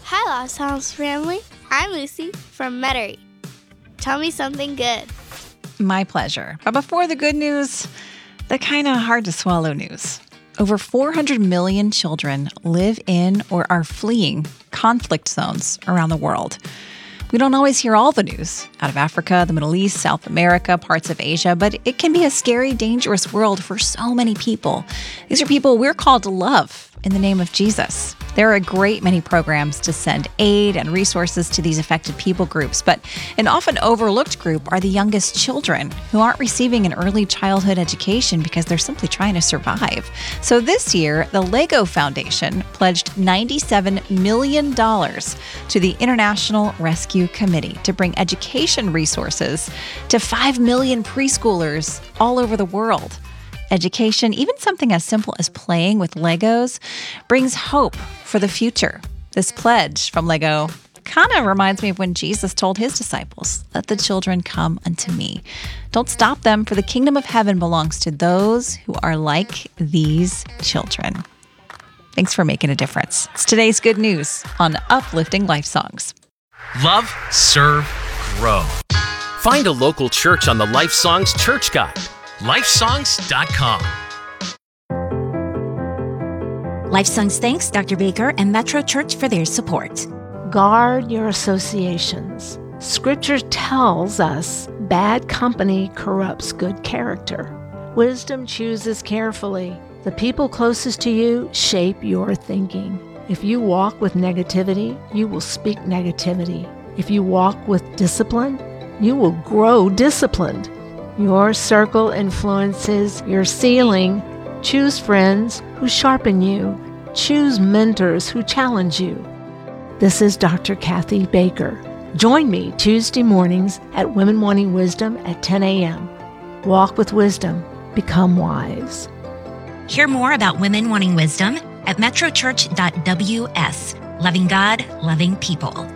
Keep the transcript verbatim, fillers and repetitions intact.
Hi, Lost House family. I'm Lucy from Metairie. Tell me something good. My pleasure. But before the good news, the kind of hard to swallow news. Over four hundred million children live in or are fleeing conflict zones around the world. We don't always hear all the news out of Africa, the Middle East, South America, parts of Asia, but it can be a scary, dangerous world for so many people. These are people we're called to love in the name of Jesus. There are a great many programs to send aid and resources to these affected people groups, but an often overlooked group are the youngest children who aren't receiving an early childhood education because they're simply trying to survive. So this year, the Lego Foundation pledged ninety-seven million dollars to the International Rescue Committee to bring education resources to five million preschoolers all over the world. Education, even something as simple as playing with Legos, brings hope for the future. This pledge from Lego kind of reminds me of when Jesus told his disciples, "Let the children come unto me. Don't stop them, for the kingdom of heaven belongs to those who are like these children." Thanks for making a difference. It's today's good news on Uplifting Life Songs. Love, serve, grow. Find a local church on the Life Songs Church Guide. life songs dot com. LifeSongs thanks Doctor Baker and Metro Church for their support. Guard your associations. Scripture tells us bad company corrupts good character. Wisdom chooses carefully. The people closest to you shape your thinking. If you walk with negativity, you will speak negativity. If you walk with discipline, you will grow disciplined. Your circle influences your ceiling. Choose friends who sharpen you. Choose mentors who challenge you. This is Doctor Kathy Baker. Join me Tuesday mornings at Women Wanting Wisdom at ten a.m. Walk with wisdom. Become wise. Hear more about Women Wanting Wisdom at metro church dot w s. Loving God, loving people.